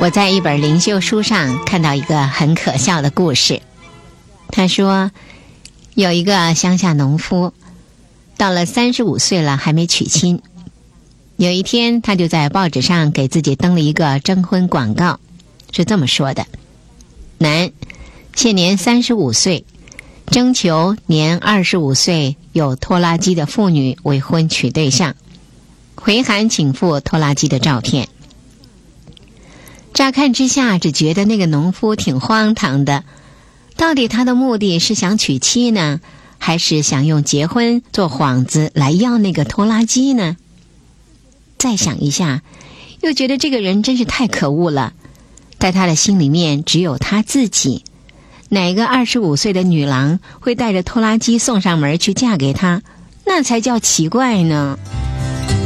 我在一本灵修书上看到一个很可笑的故事。他说，有一个乡下农夫，到了35岁了还没娶亲。有一天，他就在报纸上给自己登了一个征婚广告，是这么说的：男，现年35岁，征求年25岁有拖拉机的妇女为婚娶对象，回函请附拖拉机的照片。乍看之下，只觉得那个农夫挺荒唐的，到底他的目的是想娶妻呢，还是想用结婚做幌子来要那个拖拉机呢？再想一下，又觉得这个人真是太可恶了，在他的心里面只有他自己，哪个25岁的女郎会带着拖拉机送上门去嫁给他，那才叫奇怪呢。